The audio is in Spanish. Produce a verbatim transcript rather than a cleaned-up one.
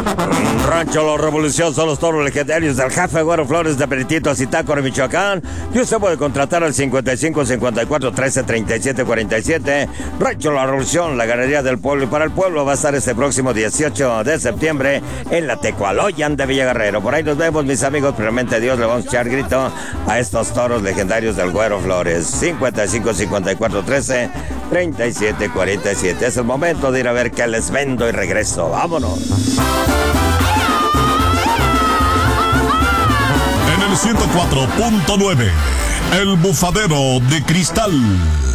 Rancho La Revolución son los toros legendarios del Jefe Güero Flores de Benitito, Zitácuaro, Michoacán. Y usted puede contratar al cincuenta y cinco, cincuenta y cuatro, trece, treinta y siete, cuarenta y siete. Rancho La Revolución, la ganadería del pueblo y para el pueblo, va a estar este próximo dieciocho de septiembre en la Tecualoyan de Villaguerrero. Por ahí nos vemos, mis amigos. Primeramente Dios, le vamos a echar grito a estos toros legendarios del Güero Flores. cincuenta y cinco, cincuenta y cuatro, trece, treinta y siete, cuarenta y siete. Es el momento de ir a ver qué les vendo y regreso. ¡Vámonos! En el ciento cuatro punto nueve, El Bufadero de Cristal.